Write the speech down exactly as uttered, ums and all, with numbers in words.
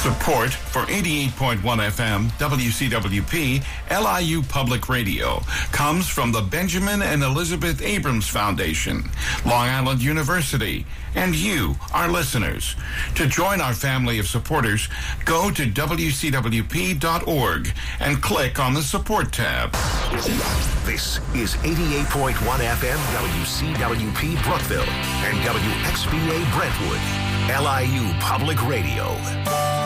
Support for eighty-eight point one F M W C W P L I U Public Radio comes from the Benjamin and Elizabeth Abrams Foundation, Long Island University, and you, our listeners. To join our family of supporters, go to W C W P dot org and click on the Support tab. This is eighty-eight point one F M W C W P Brookville and W X B A Brentwood, L I U Public Radio.